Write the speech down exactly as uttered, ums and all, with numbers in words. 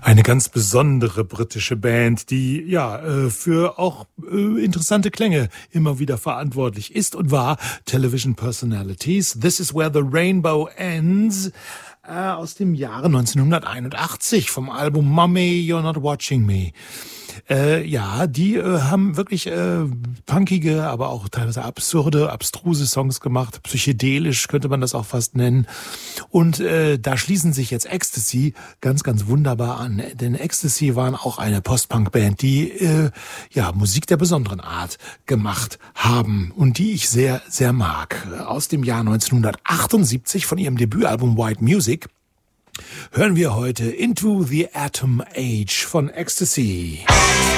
Eine ganz besondere britische Band, die ja äh, für auch äh, interessante Klänge immer wieder verantwortlich ist und war. Television Personalities. This is where the rainbow ends. Äh, aus dem Jahre neunzehnhunderteinundachtzig vom Album Mummy, You're Not Watching Me. Äh, ja, die äh, haben wirklich äh, punkige, aber auch teilweise absurde, abstruse Songs gemacht. Psychedelisch könnte man das auch fast nennen. Und äh, da schließen sich jetzt Ecstasy ganz, ganz wunderbar an. Denn Ecstasy waren auch eine Post-Punk-Band, die äh, ja Musik der besonderen Art gemacht haben und die ich sehr, sehr mag. Aus dem Jahr neunzehnhundertachtundsiebzig von ihrem Debütalbum White Music hören wir heute Into the Atom Age von Ecstasy.